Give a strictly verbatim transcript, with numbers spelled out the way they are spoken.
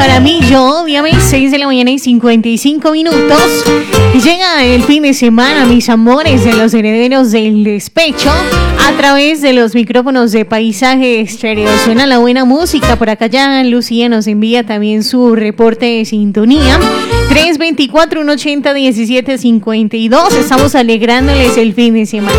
para mí, yo, obviamente, seis de la mañana y cincuenta y cinco minutos. Llega el fin de semana, mis amores, de los herederos del despecho, a través de los micrófonos de Paisaje Estéreo. Suena la buena música. Por acá ya Lucía nos envía también su reporte de sintonía. tres dos cuatro, uno ocho cero, uno siete cinco dos. Estamos alegrándoles el fin de semana.